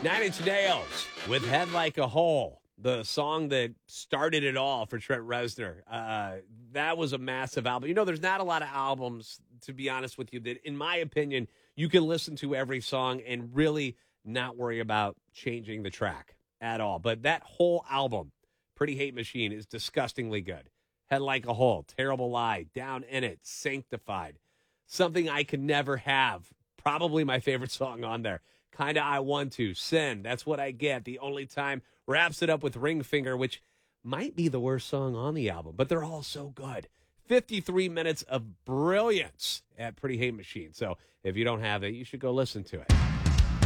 Nine Inch Nails with Head Like a Hole, the song that started it all for Trent Reznor. That was a massive album. You know, there's not a lot of albums, to be honest with you, that, in my opinion, you can listen to every song and really not worry about changing the track at all. But that whole album, Pretty Hate Machine, is disgustingly good. Head Like a Hole, Terrible Lie, Down in It, Sanctified, Something I Could Never Have, probably my favorite song on there. Kinda I Want to, Sin, That's What I Get, The Only Time, wraps it up with Ring Finger, which might be the worst song on the album, but they're all so good. 53 minutes of brilliance at Pretty Hate Machine. So if you don't have it, you should go listen to it.